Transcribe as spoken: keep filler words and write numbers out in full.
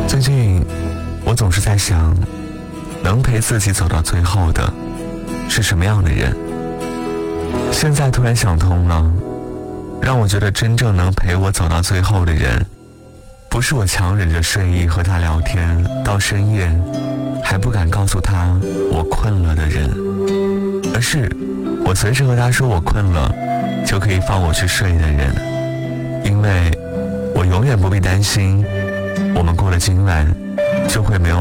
最近我总是在想，能陪自己走到最后的是什么样的人？现在突然想通了，让我觉得真正能陪我走到最后的人，不是我强忍着睡意和他聊天到深夜还不敢告诉他我困了的人，而是我随时和他说我困了就可以放我去睡的人。因为我永远不必担心我们过了今晚就会没有